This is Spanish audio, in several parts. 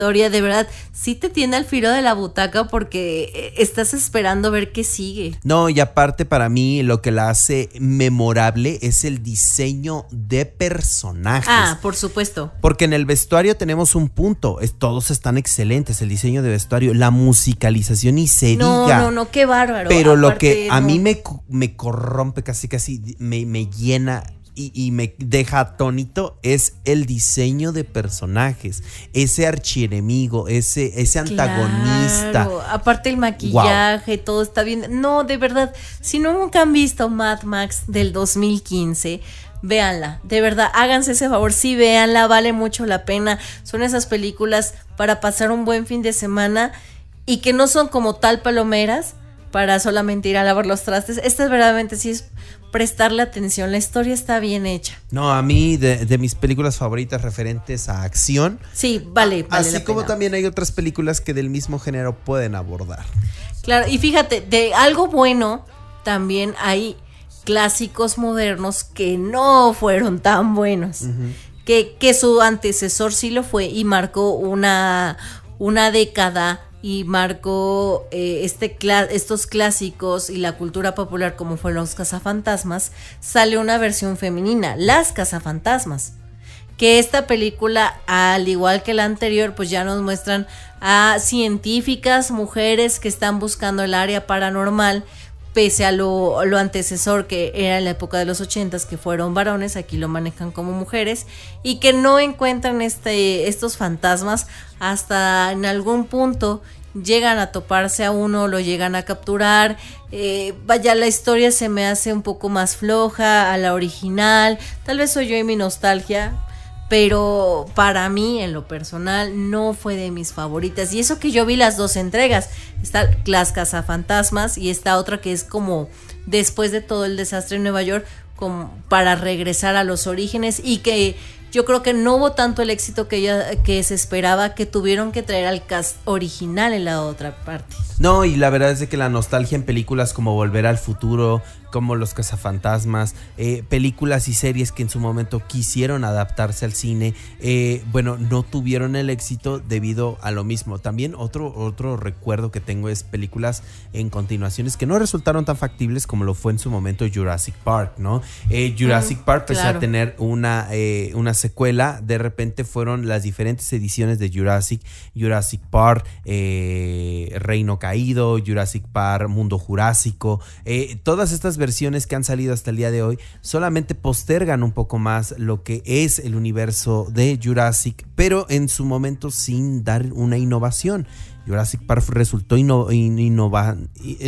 historia, de verdad, sí te tiene al filo de la butaca porque estás esperando ver qué sigue. No, y aparte para mí lo que la hace memorable es el diseño de personajes. Ah, por supuesto. Porque en el vestuario tenemos un punto, todos están excelentes, el diseño de vestuario, la musicalización y se diga. No, qué bárbaro. Pero aparte, lo que a mí me corrompe casi, me llena y me deja atónito es el diseño de personajes, ese archienemigo, ese antagonista. Claro, aparte el maquillaje, wow. Todo está bien. No, de verdad, si nunca han visto Mad Max del 2015, véanla, de verdad, háganse ese favor, sí, véanla, vale mucho la pena. Son esas películas para pasar un buen fin de semana y que no son como tal palomeras para solamente ir a lavar los trastes. Esta verdaderamente sí es prestarle atención, la historia está bien hecha. No, a mí de mis películas favoritas referentes a acción. Sí, vale así como también hay otras películas que del mismo género pueden abordar. Claro, y fíjate, de algo bueno también hay clásicos modernos que no fueron tan buenos. Uh-huh. Que su antecesor sí lo fue y marcó una década y marcó estos clásicos y la cultura popular como fueron los cazafantasmas. Sale una versión femenina, Las Cazafantasmas, que esta película, al igual que la anterior, pues ya nos muestran a científicas, mujeres que están buscando el área paranormal, pese a lo antecesor que era en la época de los 80s, que fueron varones, aquí lo manejan como mujeres, y que no encuentran estos fantasmas hasta en algún punto llegan a toparse a uno, lo llegan a capturar. Vaya, la historia se me hace un poco más floja a la original, tal vez soy yo y mi nostalgia, pero para mí, en lo personal, no fue de mis favoritas. Y eso que yo vi las dos entregas. Está Las Cazafantasmas y esta otra que es como después de todo el desastre en Nueva York, como para regresar a los orígenes, y que yo creo que no hubo tanto el éxito que se esperaba, que tuvieron que traer al cast original en la otra parte. No, y la verdad es de que la nostalgia en películas como Volver al Futuro, como Los Cazafantasmas, películas y series que en su momento quisieron adaptarse al cine, bueno, no tuvieron el éxito debido a lo mismo. También otro recuerdo que tengo es películas en continuaciones que no resultaron tan factibles como lo fue en su momento Jurassic Park, ¿no? Jurassic Park, pese a tener una secuela, de repente fueron las diferentes ediciones de Jurassic Park, Reino Caído, Jurassic Park, Mundo Jurásico, todas estas versiones que han salido hasta el día de hoy solamente postergan un poco más lo que es el universo de Jurassic, pero en su momento sin dar una innovación. Jurassic Park resultó innovante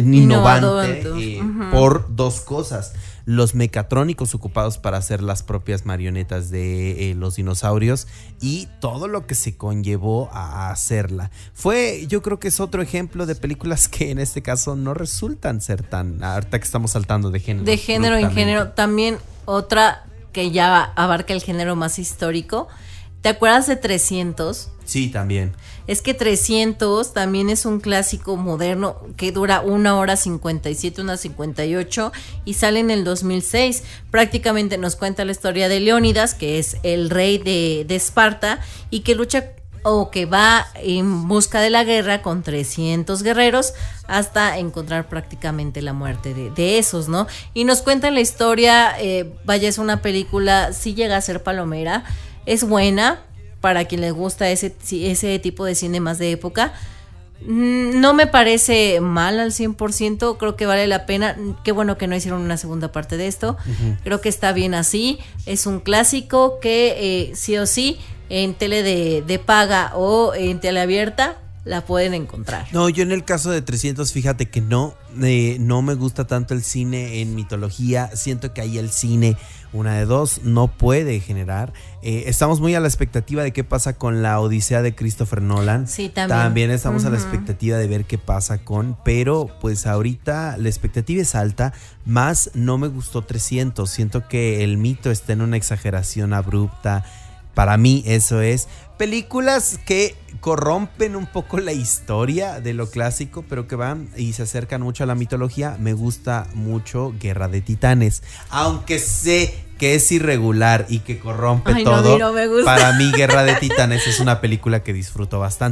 por dos cosas: los mecatrónicos ocupados para hacer las propias marionetas de los dinosaurios y todo lo que se conllevó a hacerla. Yo creo que es otro ejemplo de películas que en este caso no resultan ser tan, ahorita que estamos saltando de género. De género en género. También otra que ya abarca el género más histórico. ¿Te acuerdas de 300? Sí, también. Es que 300 también es un clásico moderno que dura 1 hora 57, 1:58 y sale en el 2006. Prácticamente nos cuenta la historia de Leónidas, que es el rey de Esparta y que lucha o que va en busca de la guerra con 300 guerreros hasta encontrar prácticamente la muerte de esos, ¿no? Y nos cuenta la historia, vaya, es una película, sí llega a ser palomera, es buena para quien le gusta ese tipo de cine más de época. No me parece mal al 100%, creo que vale la pena. Qué bueno que no hicieron una segunda parte de esto. Uh-huh. Creo que está bien así. Es un clásico que sí o sí en tele de paga o en tele abierta la pueden encontrar. No, yo en el caso de 300, fíjate que no me gusta tanto el cine en mitología. Siento que ahí el cine, una de dos, no puede generar. Estamos muy a la expectativa de qué pasa con la Odisea de Christopher Nolan. Sí, también. También estamos a la expectativa de ver qué pasa pero pues ahorita la expectativa es alta, más no me gustó 300. Siento que el mito está en una exageración abrupta. Para mí eso es. Películas que corrompen un poco la historia de lo clásico, pero que van y se acercan mucho a la mitología. Me gusta mucho Guerra de Titanes, aunque sé que es irregular y que corrompe Ay, no, todo, no me gusta. para mí Guerra de Titanes es una película que disfruto bastante.